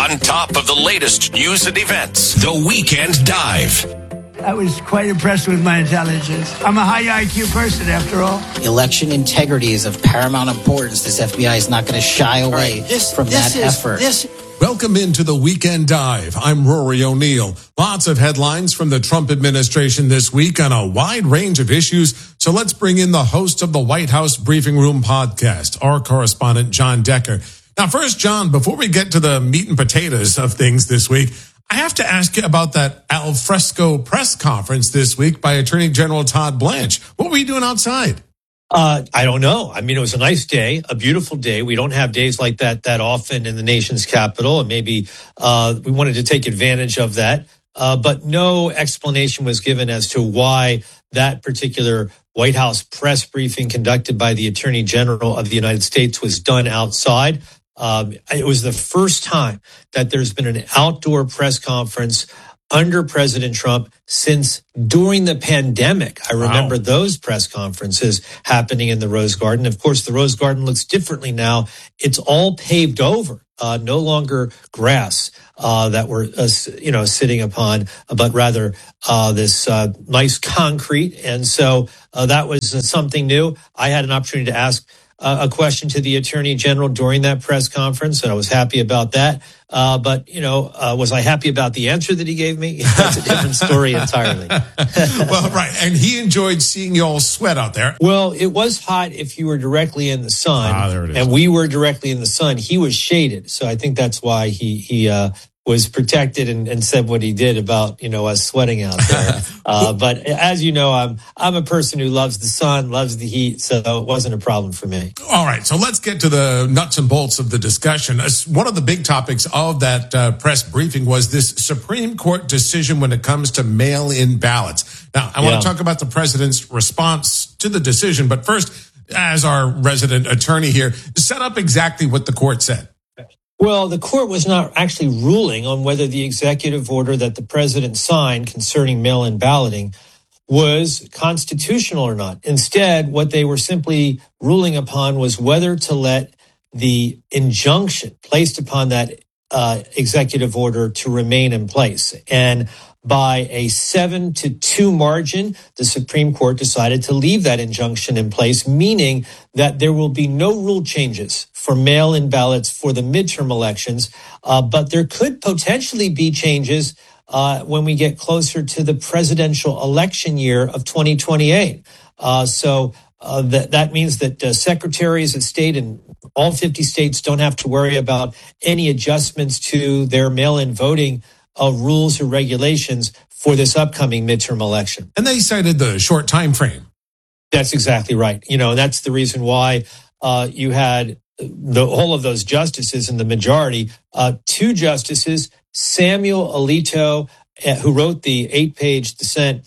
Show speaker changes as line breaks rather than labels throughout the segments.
on top of the latest news and events. The Weekend Dive.
I was quite impressed with my intelligence. I'm a high IQ person, after all.
Election integrity is of paramount importance. This FBI is not going to shy away from that effort.
Welcome into the Weekend Dive. I'm Rory O'Neill. Lots of headlines from the Trump administration this week on a wide range of issues. So let's bring in the host of the White House Briefing Room podcast, our correspondent, John Decker. Now, first, John, before we get to the meat and potatoes of things this week, I have to ask you about that al fresco press conference this week by Attorney General Todd Blanche. What were you doing outside?
I don't know. I mean, it was a nice day, a beautiful day. We don't have days like that often in the nation's capital, and maybe we wanted to take advantage of that. But no explanation was given as to why that particular White House press briefing conducted by the Attorney General of the United States was done outside. It was the first time that there's been an outdoor press conference under President Trump since during the pandemic. I remember those press conferences happening in the Rose Garden. Of course, the Rose Garden looks differently now. It's all paved over, no longer grass that we're sitting upon, but rather this nice concrete. And so that was something new. I had an opportunity to ask a question to the Attorney General during that press conference, and I was happy about that. But was I happy about the answer that he gave me? That's a different story entirely.
Well, right. And he enjoyed seeing you all sweat out there.
Well, it was hot if you were directly in the sun.
There it is. And
we were directly in the sun. He was shaded. So I think that's why he was protected and said what he did about, us sweating out there. But as you know, I'm a person who loves the sun, loves the heat, so it wasn't a problem for me.
All right, so let's get to the nuts and bolts of the discussion. One of the big topics of that press briefing was this Supreme Court decision when it comes to mail-in ballots. Now, I want to talk about the president's response to the decision, but first, as our resident attorney here, set up exactly what the court said.
Well, the court was not actually ruling on whether the executive order that the president signed concerning mail-in balloting was constitutional or not. Instead, what they were simply ruling upon was whether to let the injunction placed upon that executive order to remain in place. And by a 7-2 margin, the Supreme Court decided to leave that injunction in place, meaning that there will be no rule changes for mail-in ballots for the midterm elections. But there could potentially be changes when we get closer to the presidential election year of 2028. So that means that secretaries of state in all 50 states don't have to worry about any adjustments to their mail-in voting rules or regulations for this upcoming midterm election.
And they cited the short time frame.
That's exactly right. That's the reason why you had the whole of those justices in the majority. Two justices, Samuel Alito, who wrote the 8-page dissent,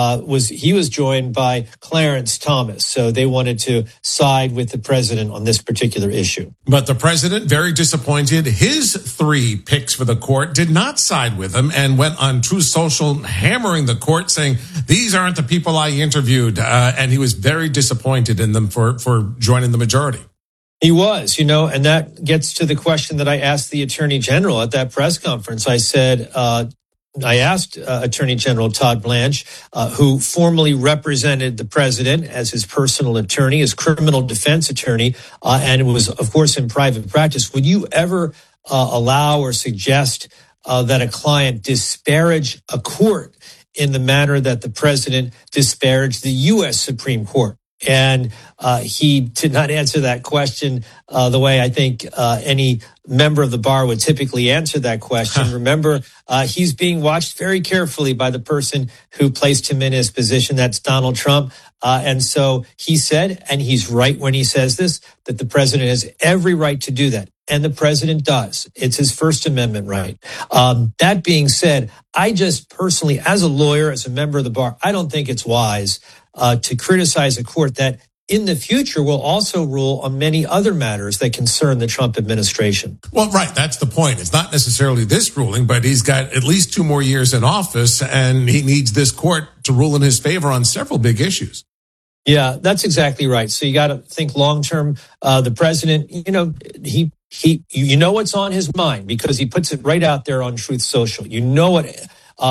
was joined by Clarence Thomas. So they wanted to side with the president on this particular issue.
But the president, very disappointed, his 3 picks for the court did not side with him and went on Truth Social hammering the court, saying, these aren't the people I interviewed. And he was very disappointed in them for joining the majority.
He was, and that gets to the question that I asked the Attorney General at that press conference. I asked Attorney General Todd Blanche, who formerly represented the president as his personal attorney, his criminal defense attorney, and was, of course, in private practice. Would you ever allow or suggest that a client disparage a court in the manner that the president disparaged the U.S. Supreme Court? And he did not answer that question the way I think any member of the bar would typically answer that question. Remember, he's being watched very carefully by the person who placed him in his position. That's Donald Trump. And so he said, and he's right when he says this, that the president has every right to do that. And the president does. It's his First Amendment right. That being said, I just personally, as a lawyer, as a member of the bar, I don't think it's wise to criticize a court that in the future will also rule on many other matters that concern the Trump administration.
Well, right. That's the point. It's not necessarily this ruling, but he's got at least 2 more years in office, and he needs this court to rule in his favor on several big issues.
Yeah, that's exactly right. So you got to think long term. The president, he you know what's on his mind because he puts it right out there on Truth Social. You know what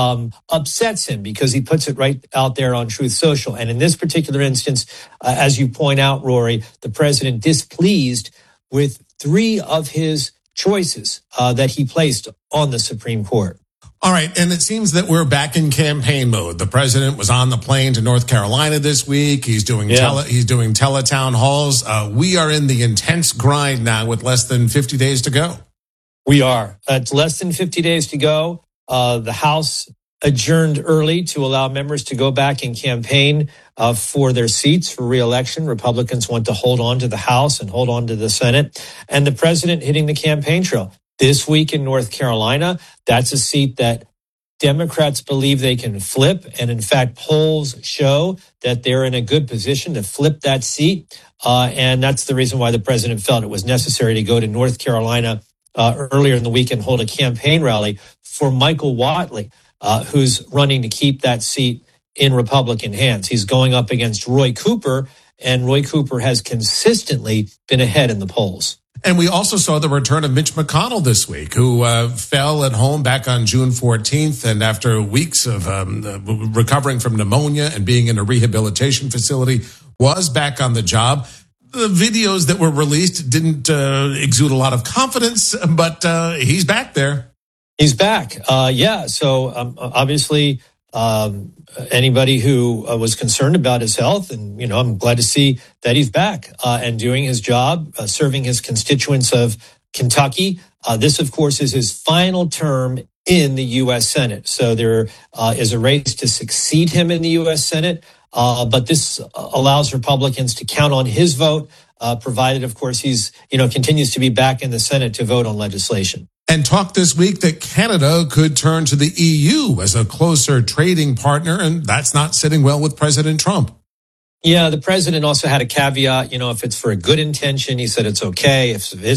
upsets him because he puts it right out there on Truth Social. And in this particular instance, as you point out, Rory, the president displeased with 3 of his choices that he placed on the Supreme Court.
All right, and it seems that we're back in campaign mode. The president was on the plane to North Carolina this week. He's doing teletown halls. We are in the intense grind now with less than 50 days to go.
We are. It's less than 50 days to go. The House adjourned early to allow members to go back and campaign for their seats for re-election. Republicans want to hold on to the House and hold on to the Senate. And the president hitting the campaign trail. This week in North Carolina, that's a seat that Democrats believe they can flip. And in fact, polls show that they're in a good position to flip that seat. And that's the reason why the president felt it was necessary to go to North Carolina earlier in the week and hold a campaign rally for Michael Whatley, who's running to keep that seat in Republican hands. He's going up against Roy Cooper, and Roy Cooper has consistently been ahead in the polls.
And we also saw the return of Mitch McConnell this week, who fell at home back on June 14th. And after weeks of recovering from pneumonia and being in a rehabilitation facility, was back on the job. The videos that were released didn't exude a lot of confidence, but he's back there.
He's back. So obviously, anybody who was concerned about his health, and I'm glad to see that he's back and doing his job, serving his constituents of Kentucky. This, of course, is his final term in the U.S. Senate. So there is a race to succeed him in the U.S. Senate. But this allows Republicans to count on his vote, provided, of course, he's continues to be back in the Senate to vote on legislation.
And talk this week that Canada could turn to the EU as a closer trading partner, and that's not sitting well with President Trump.
Yeah, the president also had a caveat. If it's for a good intention, he said it's okay.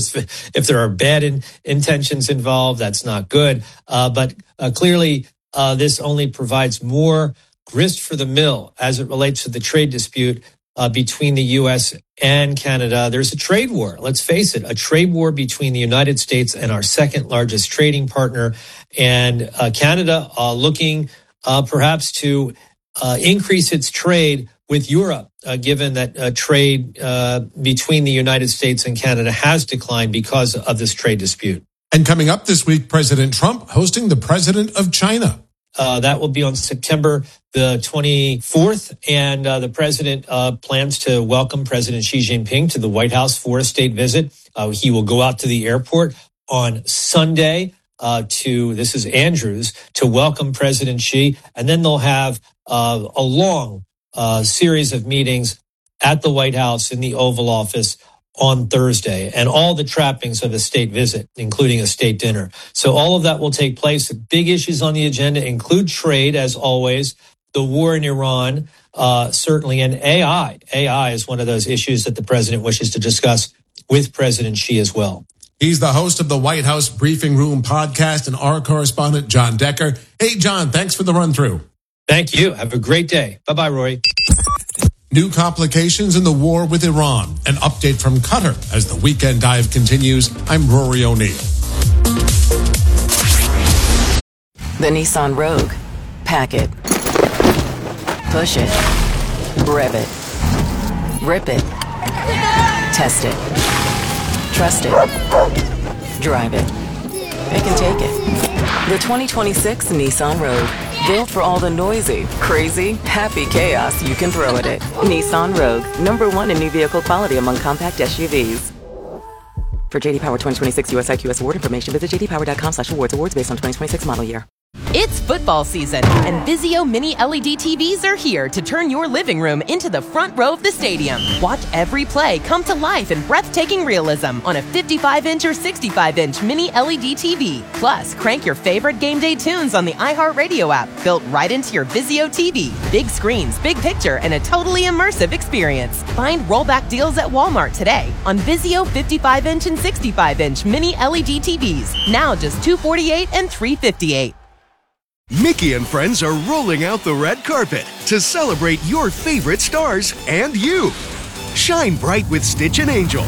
If there are bad intentions involved, that's not good. But clearly, this only provides more grist for the mill as it relates to the trade dispute between the U.S. and Canada. There's a trade war. Let's face it, a trade war between the United States and our second largest trading partner, and Canada looking perhaps to increase its trade with Europe, given that trade between the United States and Canada has declined because of this trade dispute.
And coming up this week, President Trump hosting the president of China.
That will be on September the 24th, and the president plans to welcome President Xi Jinping to the White House for a state visit. He will go out to the airport on Sunday this is Andrews, to welcome President Xi, and then they'll have a long series of meetings at the White House in the Oval Office on Thursday, and all the trappings of a state visit, including a state dinner. So all of that will take place. Big issues on the agenda include trade, as always, the war in Iran, certainly, and AI. AI is one of those issues that the president wishes to discuss with President Xi as well.
He's the host of the White House Briefing Room podcast and our correspondent, John Decker. Hey, John, thanks for the run through.
Thank you. Have a great day. Bye-bye, Rory.
New complications in the war with Iran. An update from Qatar as the Weekend Dive continues. I'm Rory O'Neill.
The Nissan Rogue. Pack it. Push it. Rev it. Rip it. Test it. Trust it. Drive it. It can take it. The 2026 Nissan Rogue. Built for all the noisy, crazy, happy chaos you can throw at it. Nissan Rogue. #1 in new vehicle quality among compact SUVs. For JD Power 2026 US IQS award information, visit jdpower.com/awards. Awards based on 2026 model year.
It's football season, and Vizio Mini LED TVs are here to turn your living room into the front row of the stadium. Watch every play come to life in breathtaking realism on a 55-inch or 65-inch Mini LED TV. Plus, crank your favorite game day tunes on the iHeartRadio app, built right into your Vizio TV. Big screens, big picture, and a totally immersive experience. Find rollback deals at Walmart today on Vizio 55-inch and 65-inch Mini LED TVs. Now just $248 and $358.
Mickey and friends are rolling out the red carpet to celebrate your favorite stars and you. Shine bright with Stitch and Angel.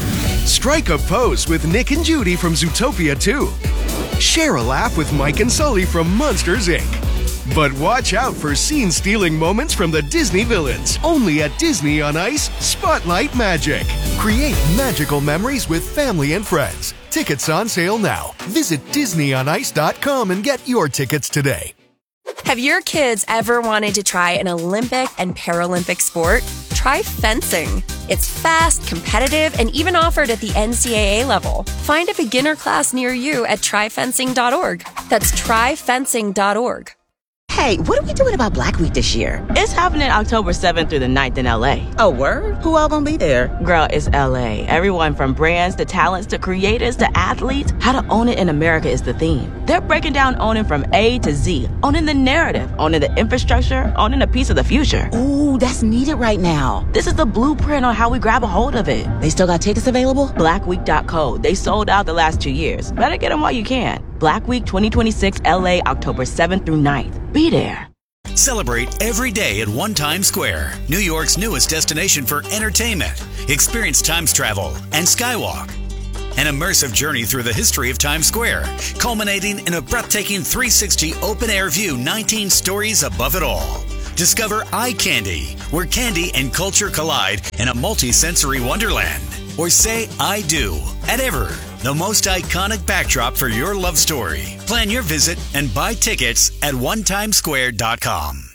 Strike a pose with Nick and Judy from Zootopia 2. Share a laugh with Mike and Sully from Monsters, Inc. But watch out for scene-stealing moments from the Disney villains. Only at Disney on Ice, Spotlight Magic. Create magical memories with family and friends. Tickets on sale now. Visit DisneyOnIce.com and get your tickets today.
Have your kids ever wanted to try an Olympic and Paralympic sport? Try fencing. It's fast, competitive, and even offered at the NCAA level. Find a beginner class near you at tryfencing.org. That's tryfencing.org.
Hey, what are we doing about Black Week this year?
It's happening October 7th through the 9th in LA.
Oh, word? Who all gonna be there?
Girl, it's LA. Everyone from brands to talents to creators to athletes. How to own it in America is the theme. They're breaking down owning from A to Z. Owning the narrative, owning the infrastructure, owning a piece of the future.
Ooh, that's needed right now.
This is the blueprint on how we grab a hold of it.
They still got tickets available?
Blackweek.co. They sold out the last 2 years. Better get them while you can. Black Week 2026 LA, October 7th through 9th. Be there.
Celebrate every day at One Times Square, New York's newest destination for entertainment. Experience Times travel and Skywalk. An immersive journey through the history of Times Square, culminating in a breathtaking 360 open-air view, 19 stories above it all. Discover Eye Candy, where candy and culture collide in a multi-sensory wonderland. Or say I do at Ever, the most iconic backdrop for your love story. Plan your visit and buy tickets at onetimesquare.com.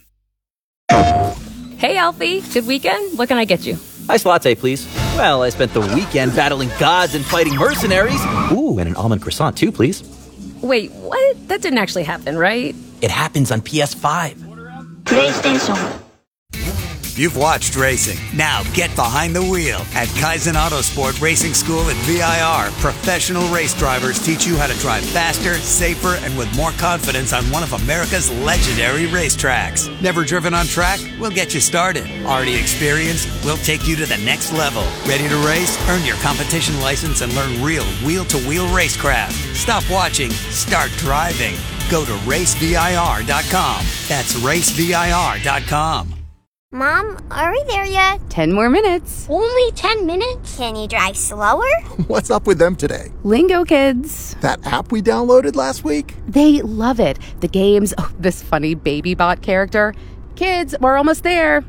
Hey, Alfie. Good weekend? What can I get you?
Iced latte, please. Well, I spent the weekend battling gods and fighting mercenaries. Ooh, and an almond croissant, too, please.
Wait, what? That didn't actually happen, right?
It happens on PS5.
PlayStation. You've watched racing. Now get behind the wheel at Kaizen Autosport Racing School at VIR. Professional race drivers teach you how to drive faster, safer, and with more confidence on one of America's legendary racetracks. Never driven on track? We'll get you started. Already experienced? We'll take you to the next level. Ready to race? Earn your competition license and learn real wheel-to-wheel racecraft. Stop watching. Start driving. Go to racevir.com. That's racevir.com.
Mom, are we there yet?
10 more minutes.
Only 10 minutes? Can you drive slower?
What's up with them today?
Lingo Kids.
That app we downloaded last week?
They love it. The games, this funny baby bot character. Kids, we're almost there.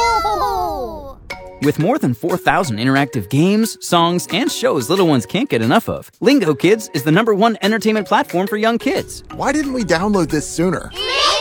No!
With more than 4,000 interactive games, songs, and shows little ones can't get enough of, Lingo Kids is the #1 entertainment platform for young kids.
Why didn't we download this sooner?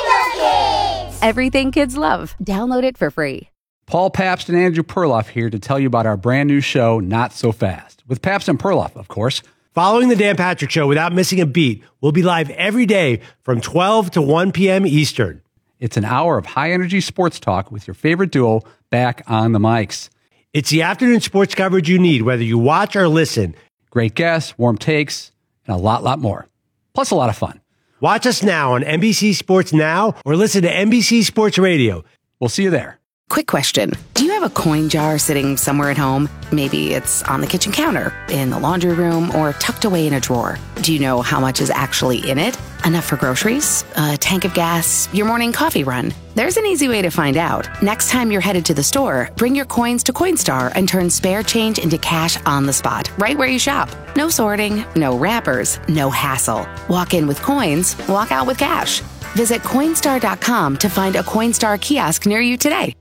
Everything kids love. Download it for free.
Paul Pabst and Andrew Perloff here to tell you about our brand new show, Not So Fast, with Pabst and Perloff, of course.
Following the Dan Patrick Show without missing a beat, we'll be live every day from 12 to 1 p.m. Eastern.
It's an hour of high-energy sports talk with your favorite duo back on the mics.
It's the afternoon sports coverage you need, whether you watch or listen.
Great guests, warm takes, and a lot more. Plus a lot of fun.
Watch us now on NBC Sports Now or listen to NBC Sports Radio.
We'll see you there.
Quick question. Do you have a coin jar sitting somewhere at home? Maybe it's on the kitchen counter, in the laundry room, or tucked away in a drawer. Do you know how much is actually in it? Enough for groceries? A tank of gas? Your morning coffee run? There's an easy way to find out. Next time you're headed to the store, bring your coins to Coinstar and turn spare change into cash on the spot, right where you shop. No sorting, no wrappers, no hassle. Walk in with coins, walk out with cash. Visit Coinstar.com to find a Coinstar kiosk near you today.